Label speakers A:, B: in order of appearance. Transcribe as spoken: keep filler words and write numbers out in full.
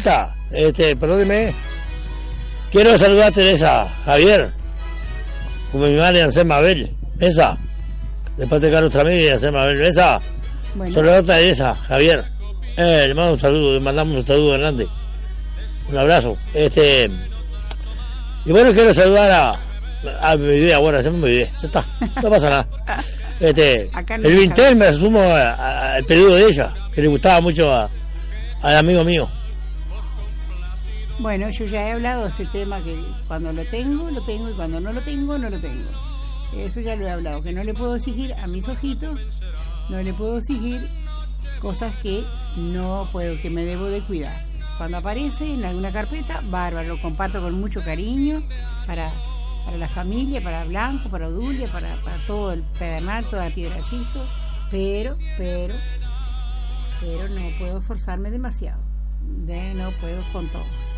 A: Teresa, este, perdóneme. Quiero saludar a Teresa, Javier, como mi madre Anselma Abel, esa, después de Carlos Tramírez y Anselma Abel, esa, bueno. Saludar a Teresa, Javier, eh, le mando un saludo, le mandamos un saludo grande, un abrazo, este, y bueno, quiero saludar a, a mi idea, bueno, hacemos mi idea, ya está, no pasa nada, este, no el Vintel me asumo al pedido de ella, que le gustaba mucho a, al amigo mío.
B: Bueno, yo ya he hablado de ese tema, que cuando lo tengo, lo tengo, y cuando no lo tengo, no lo tengo. Eso ya lo he hablado, que no le puedo exigir a mis ojitos, no le puedo exigir cosas que no puedo, que me debo de cuidar. Cuando aparece en alguna carpeta, bárbaro, lo comparto con mucho cariño para, para la familia, para Blanco, para Odulia, para, para todo el Pedernal, toda la Piedracito, pero, pero, pero no puedo esforzarme demasiado, de, no puedo con todo.